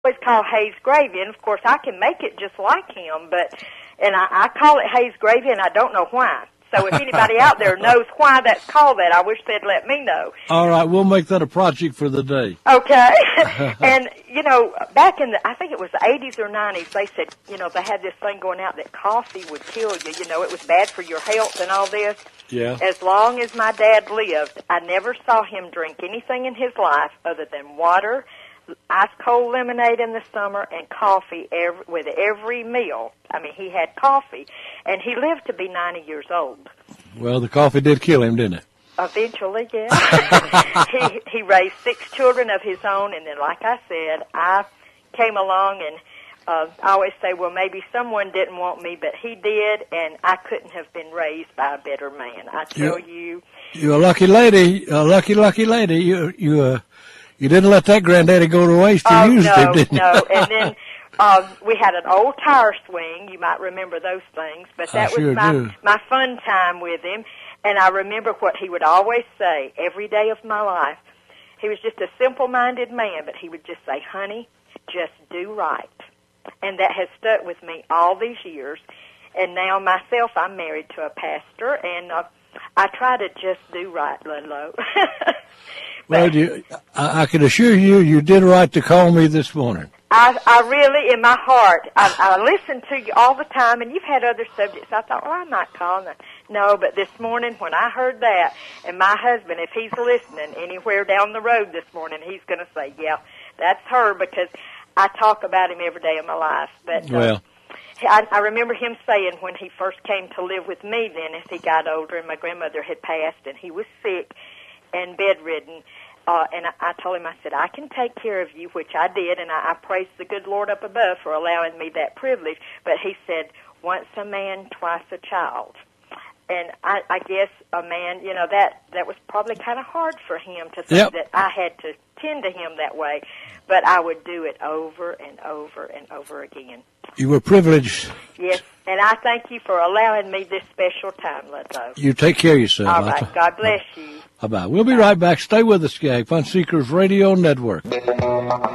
always call Hayes gravy, and of course I can make it just like him, and I call it Hayes gravy, and I don't know why. So if anybody out there knows why that's called that, I wish they'd let me know. All right, we'll make that a project for the day. Okay. And, back in I think it was the 80s or 90s, they said, they had this thing going out that coffee would kill you. It was bad for your health and all this. Yeah. As long as my dad lived, I never saw him drink anything in his life other than water, ice-cold lemonade in the summer, and coffee with every meal. I mean, he had coffee, and he lived to be 90 years old. Well, the coffee did kill him, didn't it? Eventually, yeah. He raised 6 children of his own, and then, like I said, I came along, and I always say, well, maybe someone didn't want me, but he did, and I couldn't have been raised by a better man. I tell you. You're a lucky lady, lucky lady. You didn't let that granddaddy go to waste. You used him, didn't you? No. And then we had an old tire swing. You might remember those things. But that was my fun time with him. And I remember what he would always say every day of my life. He was just a simple-minded man, but he would just say, honey, just do right. And that has stuck with me all these years. And now myself, I'm married to a pastor, and I try to just do right, Ludlow. Well, I can assure you did right to call me this morning. I really, in my heart, I listen to you all the time, and you've had other subjects. I thought, well, I might call. No, but this morning when I heard that, and my husband, if he's listening anywhere down the road this morning, he's going to say, yeah, that's her, because I talk about him every day of my life. But I remember him saying when he first came to live with me then, as he got older, and my grandmother had passed, and he was sick and bedridden, and I told him, I said, I can take care of you, which I did, and I praised the good Lord up above for allowing me that privilege. But he said, once a man, twice a child. And I guess a man, that was probably kind of hard for him to think that I had to tend to him that way. But I would do it over and over and over again. You were privileged. Yes, and I thank you for allowing me this special time, Ludlow. You take care of yourself. All right, God bless you. Bye-bye. We'll be right back. Stay with us, gang. Fun Seekers Radio Network.